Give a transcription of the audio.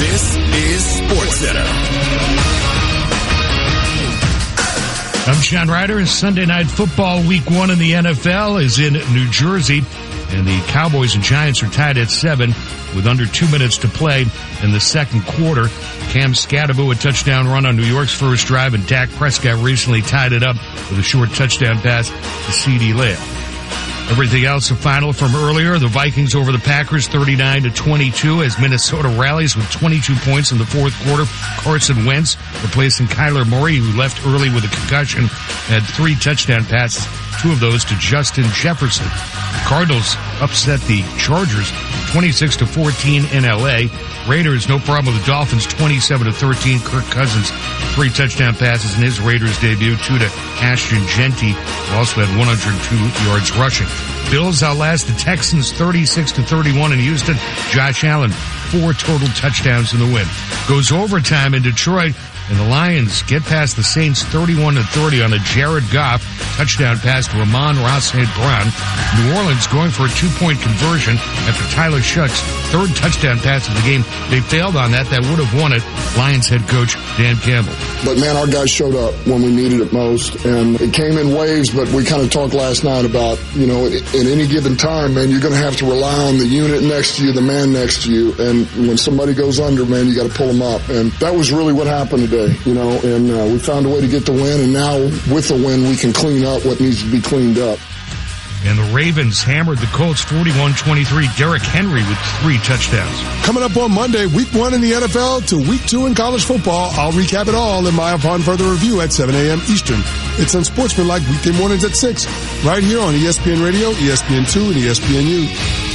This is SportsCenter. I'm Sean Ryder. Sunday Night Football Week 1 in the NFL is in New Jersey, and the Cowboys and Giants are tied at 7 with under 2 minutes to play in the second quarter. Cam Scatterbo, a touchdown run on New York's first drive, and Dak Prescott recently tied it up with a short touchdown pass to CeeDee Lamb. Everything else, the final from earlier, the Vikings over the Packers 39-22 as Minnesota rallies with 22 points in the fourth quarter. Carson Wentz replacing Kyler Murray, who left early with a concussion, had 3 touchdown passes, 2 of those to Justin Jefferson. The Cardinals upset the Chargers 26-14 in LA. Raiders, no problem with the Dolphins 27-13. Kirk Cousins, 3 touchdown passes in his Raiders debut, 2 to Ashton Genty, who also had 102 yards rushing. Bills outlast the Texans 36-31 in Houston. Josh Allen, 4 total touchdowns in the win. Goes overtime in Detroit, and the Lions get past the Saints 31-30 on a Jared Goff touchdown pass to Amon-Ra St. Brown. New Orleans going for a 2-point conversion after Tyler Shuck's 3rd touchdown pass of the game. They failed on that. That would have won it. Lions head coach Dan Campbell. But, man, our guys showed up when we needed it most. And it came in waves, but we kind of talked last night about, you know, at any given time, man, you're going to have to rely on the unit next to you, the man next to you. And when somebody goes under, man, you got to pull them up. And that was really what happened today, you know. And we found a way to get the win. And now with the win, we can clean up what needs to be cleaned up. And the Ravens hammered the Colts 41-23. Derrick Henry with 3 touchdowns. Coming up on Monday, week 1 in the NFL to week 2 in college football. I'll recap it all in my Upon Further Review at 7 a.m. Eastern. It's Unsportsmanlike weekday mornings at 6, right here on ESPN Radio, ESPN2, and ESPNU.